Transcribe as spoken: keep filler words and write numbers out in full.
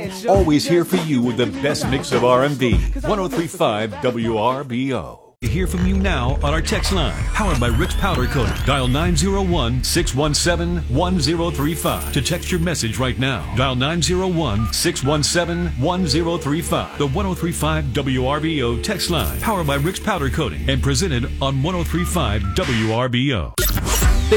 Always here for you with the best mix of R and B. one oh three point five W R B O. Hear from you now on our text line, powered by Rick's Powder Coating. Dial nine zero one, six one seven, one zero three five to text your message right now. Dial nine zero one, six one seven, one zero three five. The one oh three point five W R B O text line, powered by Rick's Powder Coating, and presented on one oh three point five W R B O.